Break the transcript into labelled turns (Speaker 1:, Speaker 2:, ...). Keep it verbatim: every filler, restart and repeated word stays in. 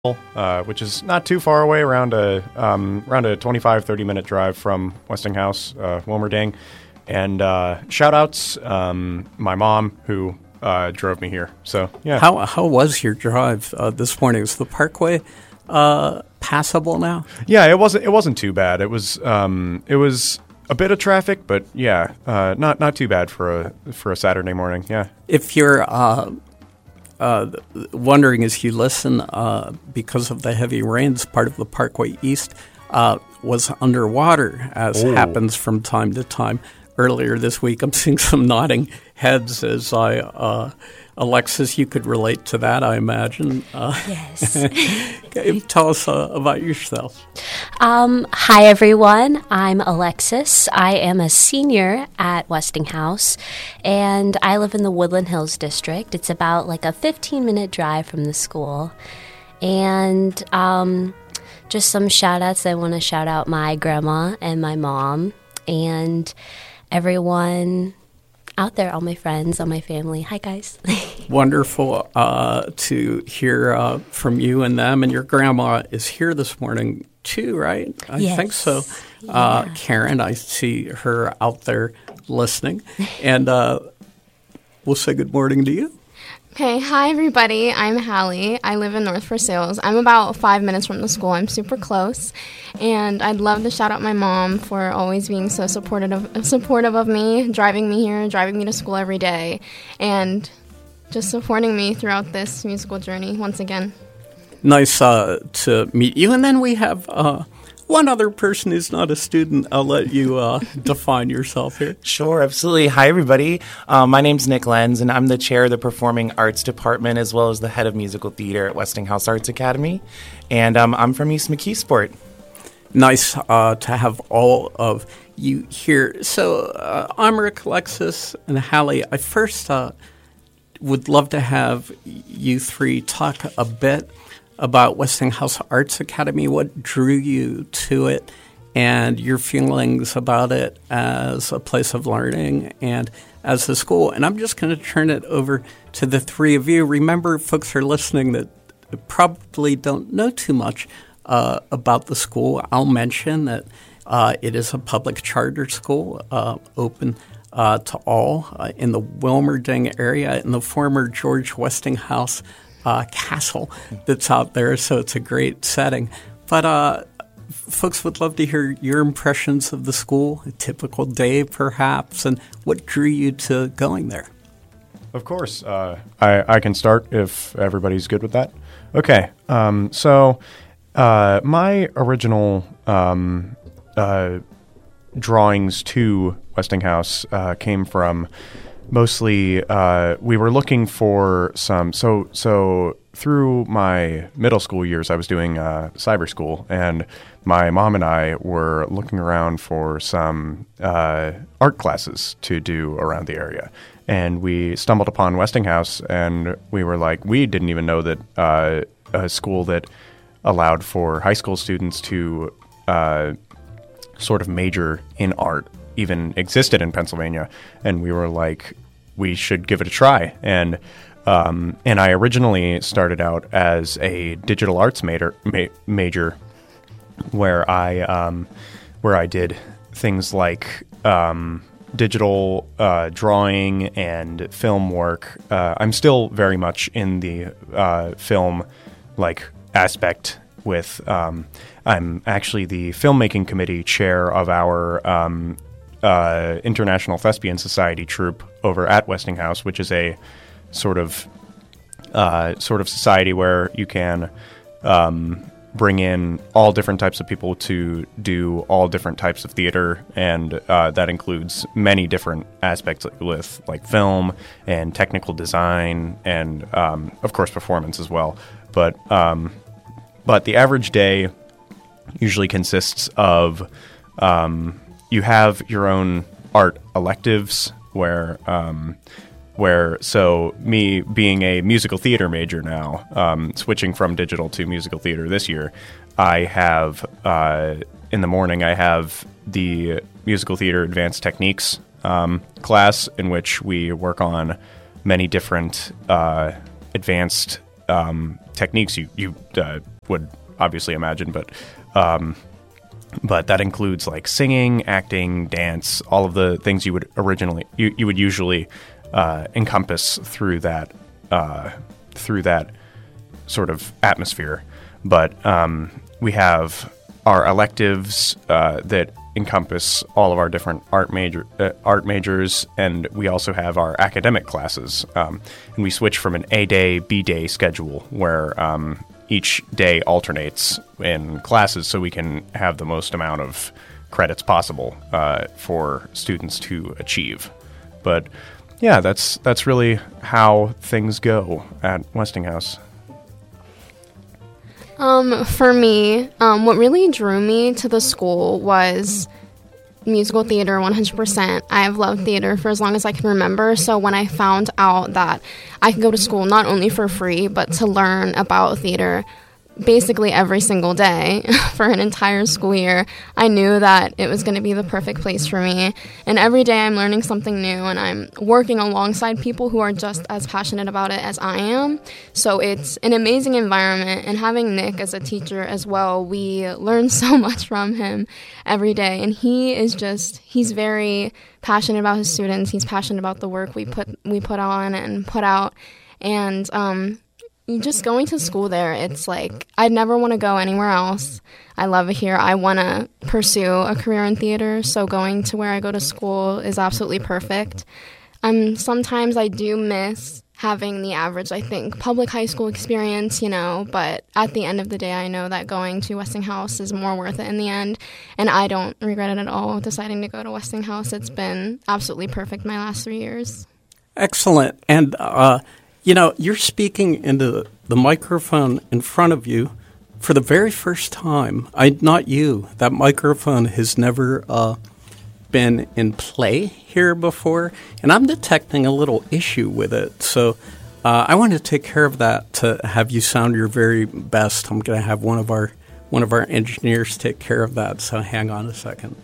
Speaker 1: uh, which is not too far away, around a um, around a twenty-five, thirty minute drive from Westinghouse, uh, Wilmerding. And uh, shout outs, um, my mom who uh, drove me here. So yeah.
Speaker 2: How how was your drive uh, this morning? Is the Parkway uh, passable now?
Speaker 1: Yeah, it wasn't. It wasn't too bad. It was. Um, it was a bit of traffic, but yeah, uh, not not too bad for a for a Saturday morning. Yeah.
Speaker 2: If you're uh, uh, wondering as you listen, uh, because of the heavy rains, part of the Parkway East uh, was underwater, as
Speaker 1: Ooh.
Speaker 2: happens from time to time. Earlier this week, I'm seeing some nodding heads as I, uh, Alexis, you could relate to that, I imagine. Uh,
Speaker 3: yes.
Speaker 2: Tell us uh, about yourself.
Speaker 3: Um, hi, everyone. I'm Alexis. I am a senior at Westinghouse, and I live in the Woodland Hills district. It's about like a fifteen-minute drive from the school. And um, just some shout-outs. I want to shout out my grandma and my mom and everyone out there, all my friends, all my family. Hi, guys.
Speaker 2: Wonderful uh, to hear uh, from you and them. And your grandma is here this morning, too, right? I
Speaker 3: yes.
Speaker 2: think so. Uh,
Speaker 3: yeah.
Speaker 2: Karen, I see her out there listening. And uh, we'll say good morning to you.
Speaker 4: Okay, hi everybody. I'm Hallie. I live in North Versailles. I'm about five minutes from the school. I'm super close, and I'd love to shout out my mom for always being so supportive of, supportive of me, driving me here, driving me to school every day, and just supporting me throughout this musical journey once again.
Speaker 2: Nice uh, to meet you. And then we have uh, one other person who's not a student. I'll let you uh, define yourself here.
Speaker 5: Sure, absolutely. Hi, everybody. Um, my name's Nick Lenz, and I'm the chair of the Performing Arts Department as well as the head of musical theater at Westinghouse Arts Academy. And um, I'm from East McKeesport.
Speaker 2: Nice uh, to have all of you here. So uh, I'm Rick, Alexis, and Hallie. I first uh, would love to have you three talk a bit about Westinghouse Arts Academy, what drew you to it, and your feelings about it as a place of learning and as a school. And I'm just going to turn it over to the three of you. Remember, folks are listening that probably don't know too much uh, about the school. I'll mention that uh, it is a public charter school, uh, open uh, to all uh, in the Wilmerding area, in the former George Westinghouse Uh, castle that's out there, so it's a great setting. But uh, folks would love to hear your impressions of the school, a typical day perhaps, and what drew you to going there.
Speaker 1: Of course. Uh, I, I can start if everybody's good with that. Okay. Um, so uh, my original um, uh, drawings to Westinghouse uh, came from mostly, uh, we were looking for some, so so through my middle school years, I was doing uh, cyber school, and my mom and I were looking around for some uh, art classes to do around the area. And we stumbled upon Westinghouse, and we were like, we didn't even know that uh, a school that allowed for high school students to uh, sort of major in art even existed in Pennsylvania, and we were like, we should give it a try. And um, and I originally started out as a digital arts major, ma- major where I um, where I did things like um, digital uh, drawing and film work. Uh, I'm still very much in the uh, film like aspect. With um, I'm actually the filmmaking committee chair of our um, Uh, International Thespian Society troupe over at Westinghouse, which is a sort of uh, sort of society where you can um, bring in all different types of people to do all different types of theater, and uh, that includes many different aspects with like film and technical design and um, of course performance as well. But um, but the average day usually consists of um, you have your own art electives where, um, where so me being a musical theater major now, um, switching from digital to musical theater this year, I have, uh, in the morning, I have the musical theater advanced techniques um, class in which we work on many different uh, advanced um, techniques you you uh, would obviously imagine, but um, but that includes like singing, acting, dance, all of the things you would originally you, you would usually uh, encompass through that uh, through that sort of atmosphere. But um, we have our electives uh, that encompass all of our different art major uh, art majors, and we also have our academic classes. Um, and we switch from an A day, B day schedule where um, each day alternates in classes, so we can have the most amount of credits possible uh, for students to achieve. But yeah, that's that's really how things go at Westinghouse.
Speaker 4: Um, for me, um, what really drew me to the school was musical theater one hundred percent. I have loved theater for as long as I can remember, so when I found out that I could go to school not only for free, but to learn about theater basically every single day for an entire school year, I knew that it was going to be the perfect place for me. And every day I'm learning something new, and I'm working alongside people who are just as passionate about it as I am. So it's an amazing environment, and having Nick as a teacher as well, we learn so much from him every day. And he is just, he's very passionate about his students. He's passionate about the work we put we put on and put out. And um just going to school there, it's like I'd never want to go anywhere else. I love it here. I want to pursue a career in theater, so going to where I go to school is absolutely perfect. Um, sometimes I do miss having the average, I think, public high school experience, you know, but at the end of the day, I know that going to Westinghouse is more worth it in the end, and I don't regret it at all deciding to go to Westinghouse. It's been absolutely perfect my last three years.
Speaker 2: Excellent. And, uh, you know, you're speaking into the microphone in front of you for the very first time. I, not you. That microphone has never uh, been in play here before, and I'm detecting a little issue with it. So uh, I want to take care of that to have you sound your very best. I'm going to have one of our one of our engineers take care of that. So hang on a second.